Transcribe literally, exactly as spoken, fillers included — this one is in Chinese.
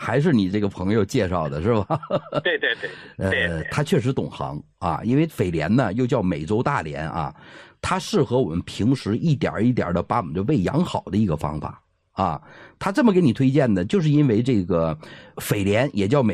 还是你这个朋友介绍的是吧？ 对对对， 呃，他确实懂行啊，因为匪莲呢又叫美洲大莲啊，它适合我们平时一点一点的把我们的胃养好的一个方法啊。他这么给你推荐的，就是因为这个匪莲也叫美